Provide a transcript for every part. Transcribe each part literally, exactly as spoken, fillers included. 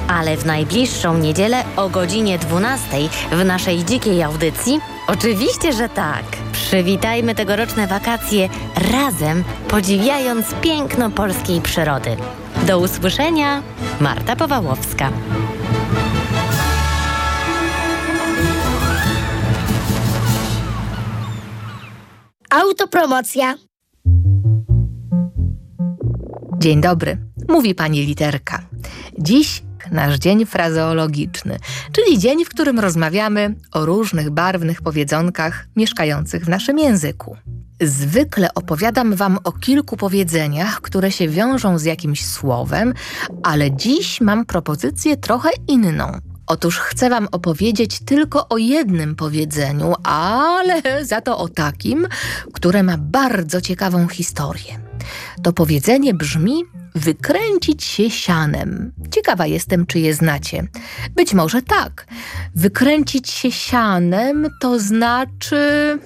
Ale w najbliższą niedzielę o godzinie dwunastej w naszej dzikiej audycji? Oczywiście, że tak. Przywitajmy tegoroczne wakacje razem, podziwiając piękno polskiej przyrody. Do usłyszenia, Marta Powałowska. Autopromocja. Dzień dobry, mówi pani Literka. Dziś nasz dzień frazeologiczny, czyli dzień, w którym rozmawiamy o różnych barwnych powiedzonkach mieszkających w naszym języku. Zwykle opowiadam wam o kilku powiedzeniach, które się wiążą z jakimś słowem, ale dziś mam propozycję trochę inną. Otóż chcę wam opowiedzieć tylko o jednym powiedzeniu, ale za to o takim, które ma bardzo ciekawą historię. To powiedzenie brzmi: wykręcić się sianem. Ciekawa jestem, czy je znacie. Być może tak. Wykręcić się sianem to znaczy...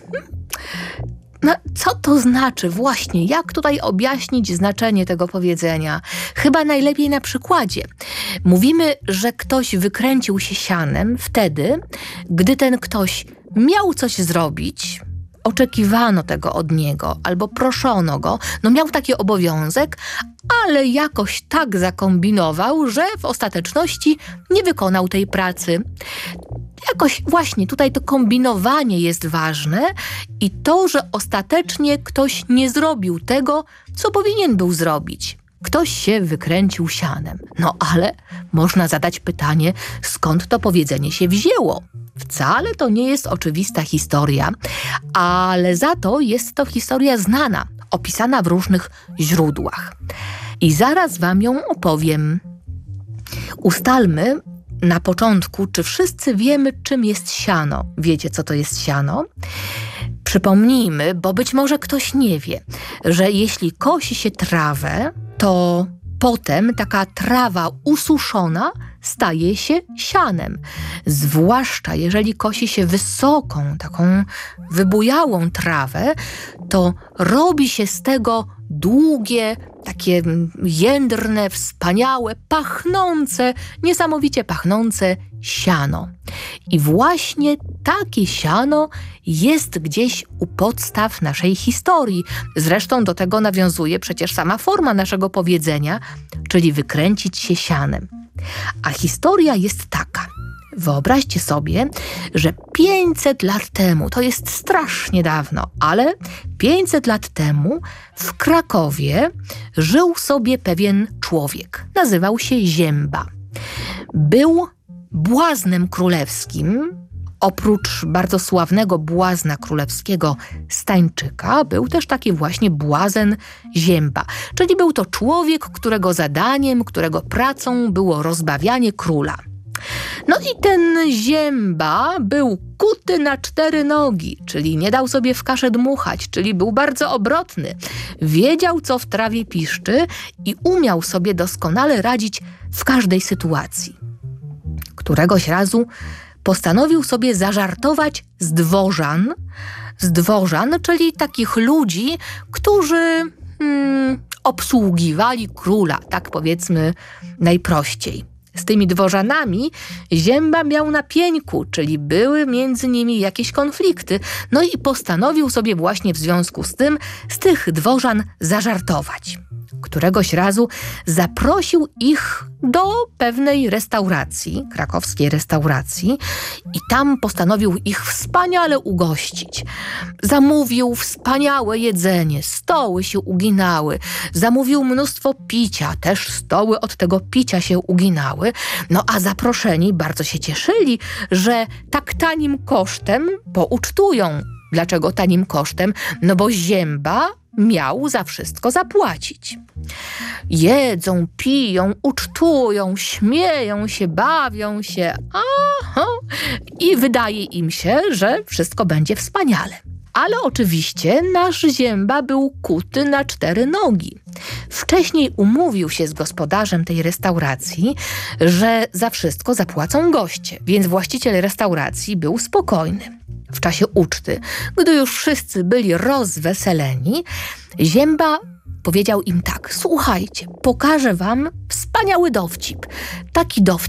No, co to znaczy? Właśnie, jak tutaj objaśnić znaczenie tego powiedzenia? Chyba najlepiej na przykładzie. Mówimy, że ktoś wykręcił się sianem wtedy, gdy ten ktoś miał coś zrobić, oczekiwano tego od niego albo proszono go, no miał taki obowiązek, ale jakoś tak zakombinował, że w ostateczności nie wykonał tej pracy. Jakoś właśnie tutaj to kombinowanie jest ważne i to, że ostatecznie ktoś nie zrobił tego, co powinien był zrobić. Ktoś się wykręcił sianem. No ale można zadać pytanie, skąd to powiedzenie się wzięło? Wcale to nie jest oczywista historia, ale za to jest to historia znana, opisana w różnych źródłach. I zaraz wam ją opowiem. Ustalmy na początku, czy wszyscy wiemy, czym jest siano. Wiecie, co to jest siano? Przypomnijmy, bo być może ktoś nie wie, że jeśli kosi się trawę, to potem taka trawa ususzona staje się sianem. Zwłaszcza jeżeli kosi się wysoką, taką wybujałą trawę, to robi się z tego długie, takie jędrne, wspaniałe, pachnące, niesamowicie pachnące siano. I właśnie takie siano jest gdzieś u podstaw naszej historii. Zresztą do tego nawiązuje przecież sama forma naszego powiedzenia, czyli wykręcić się sianem. A historia jest taka. Wyobraźcie sobie, że pięćset lat temu, to jest strasznie dawno, ale pięćset lat temu w Krakowie żył sobie pewien człowiek. Nazywał się Zięba. Był błaznem królewskim. Oprócz bardzo sławnego błazna królewskiego Stańczyka, był też taki właśnie błazen Zięba. Czyli był to człowiek, którego zadaniem, którego pracą było rozbawianie króla. No i ten Zięba był kuty na cztery nogi, czyli nie dał sobie w kaszę dmuchać, czyli był bardzo obrotny. Wiedział, co w trawie piszczy i umiał sobie doskonale radzić w każdej sytuacji. Któregoś razu postanowił sobie zażartować z dworzan, z dworzan, czyli takich ludzi, którzy hmm, obsługiwali króla, tak powiedzmy najprościej. Z tymi dworzanami Zięba miał na pieńku, czyli były między nimi jakieś konflikty, no i postanowił sobie właśnie w związku z tym z tych dworzan zażartować. Któregoś razu zaprosił ich do pewnej restauracji, krakowskiej restauracji, i tam postanowił ich wspaniale ugościć. Zamówił wspaniałe jedzenie, stoły się uginały, zamówił mnóstwo picia, też stoły od tego picia się uginały, no a zaproszeni bardzo się cieszyli, że tak tanim kosztem poucztują. Dlaczego tanim kosztem? No bo Zięba miał za wszystko zapłacić. Jedzą, piją, ucztują, śmieją się, bawią się, aha, i wydaje im się, że wszystko będzie wspaniale. Ale oczywiście nasz Zięba był kuty na cztery nogi. Wcześniej umówił się z gospodarzem tej restauracji, że za wszystko zapłacą goście, więc właściciel restauracji był spokojny. W czasie uczty, gdy już wszyscy byli rozweseleni, Zięba powiedział im tak: słuchajcie, pokażę wam wspaniały dowcip. Taki dowcip